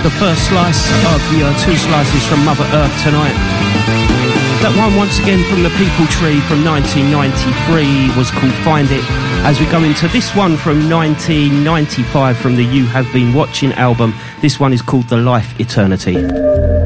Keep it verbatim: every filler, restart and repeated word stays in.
the first slice of the uh, two slices from Mother Earth tonight. That one, once again, from the People Tree from nineteen ninety-three, was called Find It. As we go into this one from nineteen ninety-five from the You Have Been Watching album, this one is called The Life Eternity.